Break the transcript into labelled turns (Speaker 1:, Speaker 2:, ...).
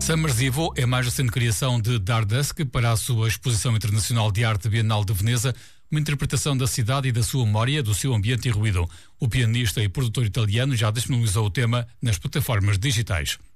Speaker 1: Summers Evo é mais recente criação de Dardusk para a sua exposição internacional de arte Bienal de Veneza, uma interpretação da cidade e da sua memória, do seu ambiente e ruído. O pianista e produtor italiano já disponibilizou o tema nas plataformas digitais.